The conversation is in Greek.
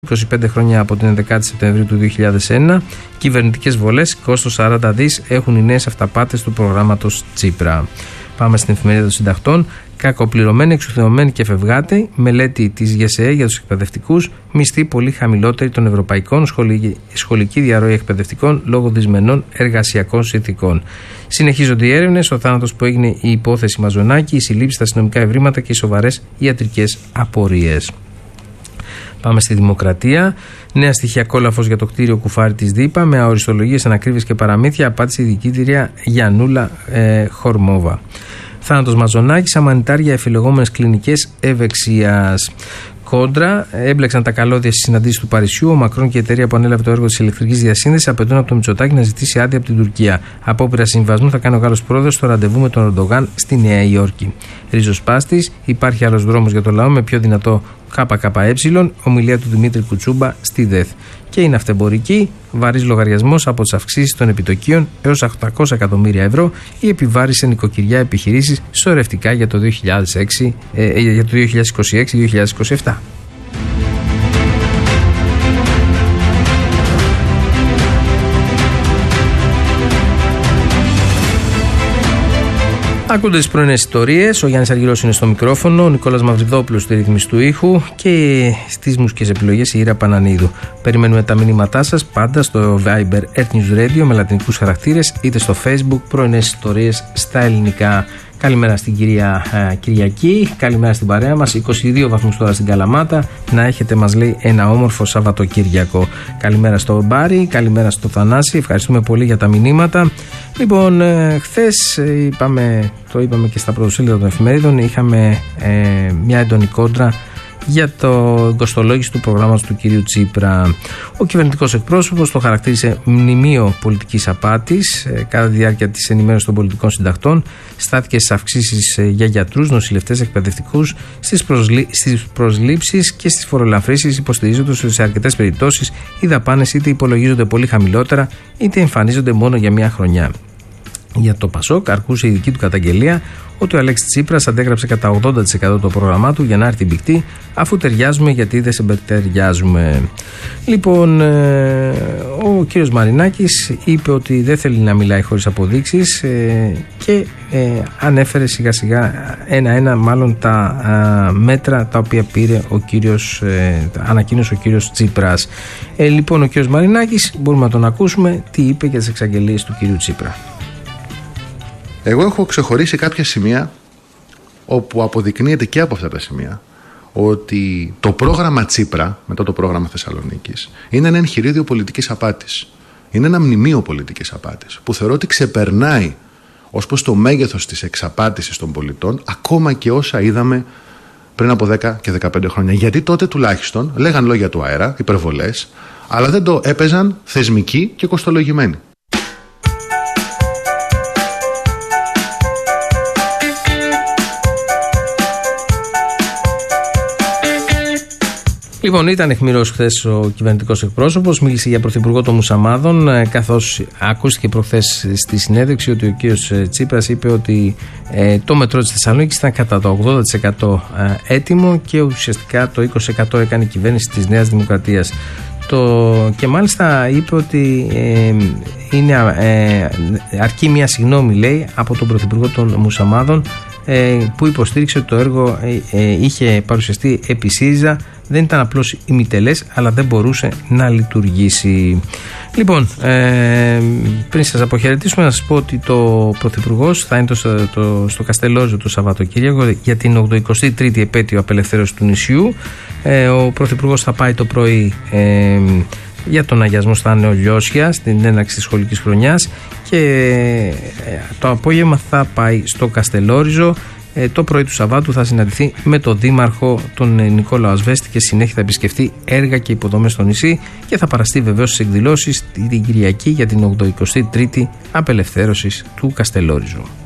25 χρόνια από την 11η Σεπτεμβρίου του 2001, κυβερνητικές βολές, κόστος 40 δις έχουν οι νέες αυταπάτες του προγράμματος Τσίπρα. Πάμε στην εφημερίδα των συντακτών. Κακοπληρωμένοι, εξουθενωμένοι και φευγάτοι. Μελέτη της ΓΕΣΕΕ για τους εκπαιδευτικούς. Μισθοί πολύ χαμηλότεροι των ευρωπαϊκών. Σχολική διαρροή εκπαιδευτικών λόγω δυσμενών εργασιακών συνθηκών. Συνεχίζονται οι έρευνες. Ο θάνατος που έγινε η υπόθεση Μαζονάκη, οι συλλήψεις στα αστυνομικά ευρήματα και οι σοβαρές ιατρικές απορίες. Πάμε στη Δημοκρατία. Νέα στοιχεία κόλαφος για το κτίριο κουφάρι της ΔΥΠΑ με αοριστολογίες, ανακρίβειες και παραμύθια. Απάντησε η διοικήτρια Γιαννούλα Χορμόβα. Θάνατος Μαζονάκης, αμανιτάρια εφηλεγόμενες κλινικές ευεξίας. Κόντρα, έμπλεξαν τα καλώδια στις συναντήσεις του Παρισιού. Ο Μακρόν και η εταιρεία που ανέλαβε το έργο της ηλεκτρικής διασύνδεσης απαιτούν από το Μητσοτάκη να ζητήσει άδεια από την Τουρκία. Απόπειρα συμβασμού θα κάνει ο Γάλλος πρόεδρος στο ραντεβού με τον Ερντογάν στη Νέα Υόρκη. Ριζοσπάστης, υπάρχει άλλος δρόμος για το λαό με πιο δυνατό ΚΚΕ. Ομιλία του Δημήτρη Κουτσούμπα στη ΔΕΘ. Και είναι αυτεμπορική, βαρύς λογαριασμός από τις αυξήσεις των επιτοκίων έως 800 εκατομμύρια ευρώ, η επιβάρηση σε νοικοκυριά επιχειρήσεις σωρευτικά για το 2026-2027. Ακούτε τις πρωινές ιστορίες. Ο Γιάννης Αργυρός είναι στο μικρόφωνο, ο Νικόλας Μαυριδόπουλος στη ρύθμιση του ήχου και στις μουσικές επιλογές η Ήρα Πανανίδου. Περιμένουμε τα μηνύματά σας πάντα στο Viber Earth News Radio με λατινικούς χαρακτήρες, είτε στο Facebook πρωινές ιστορίες στα ελληνικά. Καλημέρα στην κυρία Κυριακή, καλημέρα στην παρέα μας. 22 βαθμούς τώρα στην Καλαμάτα. Να έχετε, μας λέει, ένα όμορφο Σαββατοκύριακο. Καλημέρα στο Μπάρι, καλημέρα στο Θανάση. Ευχαριστούμε πολύ για τα μηνύματα. Λοιπόν, χθες το είπαμε και στα πρωτοσέλιδα των εφημερίδων, είχαμε μια έντονη κόντρα για το εγκοστολόγηση του προγράμματος του κυρίου Τσίπρα. Ο κυβερνητικός εκπρόσωπος το χαρακτήρισε μνημείο πολιτικής απάτης. Κατά τη διάρκεια της ενημέρωσης των πολιτικών συντακτών, στάθηκε στις αυξήσεις για γιατρούς, νοσηλευτές, εκπαιδευτικούς, στις προσλήψεις και στις φορολαφρύσεις, υποστηρίζοντας ότι σε αρκετές περιπτώσεις οι δαπάνες είτε υπολογίζονται πολύ χαμηλότερα, είτε εμφανίζονται μόνο για μια χρονιά. Για το ΠΑΣΟΚ αρκούσε η δική του καταγγελία ότι ο Αλέξης Τσίπρας αντέγραψε κατά 80% το πρόγραμμά του για να έρθει μπικτή, αφού ταιριάζουμε γιατί δεν συμπεριτεριάζουμε. Λοιπόν, ο κύριος Μαρινάκης είπε ότι δεν θέλει να μιλάει χωρίς αποδείξεις και ανέφερε σιγά σιγά ένα-ένα μάλλον τα μέτρα τα οποία πήρε ανακοίνωσε ο κύριος Τσίπρας. Λοιπόν, ο κύριος Μαρινάκης, μπορούμε να τον ακούσουμε τι είπε για τις εξαγγελίες του κύριου Τσίπρα. Εγώ έχω ξεχωρίσει κάποια σημεία όπου αποδεικνύεται και από αυτά τα σημεία ότι το πρόγραμμα Τσίπρα, μετά το πρόγραμμα Θεσσαλονίκης, είναι ένα εγχειρίδιο πολιτικής απάτης. Είναι ένα μνημείο πολιτικής απάτης που θεωρώ ότι ξεπερνάει ως προς το μέγεθος της εξαπάτησης των πολιτών ακόμα και όσα είδαμε πριν από 10 και 15 χρόνια. Γιατί τότε τουλάχιστον λέγαν λόγια του αέρα, υπερβολές, αλλά δεν το έπαιζαν θεσμικοί και κοστολογημένοι. Λοιπόν, ήταν αιχμηρός χθες ο κυβερνητικός εκπρόσωπος, μίλησε για πρωθυπουργό των Μουσαμάδων, καθώς ακούστηκε προχθές στη συνέντευξη ότι ο κύριος Τσίπρας είπε ότι το μετρό της Θεσσαλονίκης ήταν κατά το 80% έτοιμο και ουσιαστικά το 20% έκανε η κυβέρνηση της Νέας Δημοκρατίας. Και μάλιστα είπε ότι αρκεί μια συγγνώμη, λέει, από τον πρωθυπουργό των Μουσαμάδων, που υποστήριξε ότι το έργο είχε παρουσιαστεί επί ΣΥΡΙΖΑ, δεν ήταν απλώς ημιτελές, αλλά δεν μπορούσε να λειτουργήσει. Λοιπόν, πριν σας αποχαιρετήσουμε, να σας πω ότι το πρωθυπουργός θα είναι στο Καστελόριζο το Σαββατοκύριακο για την 83η επέτειο απελευθέρωση του νησιού. Ο πρωθυπουργός θα πάει το πρωί για τον αγιασμό στα Νεολιώσια, στην έναρξη της σχολικής χρονιάς, και το απόγευμα θα πάει στο Καστελόριζο. Το πρωί του Σαββάτου θα συναντηθεί με τον δήμαρχο, τον Νικόλαο Ασβέστη, και συνέχεια θα επισκεφτεί έργα και υποδομές στο νησί και θα παραστεί βεβαίως στις εκδηλώσεις την Κυριακή για την 83η απελευθέρωση του Καστελόριζου.